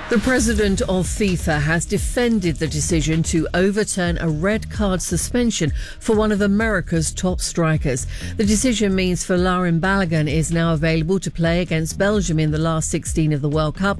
The president of FIFA has defended the decision to overturn a red card suspension for one of America's top strikers. The decision means Folarin Balogun is now available to play against Belgium in the last 16 of the World Cup.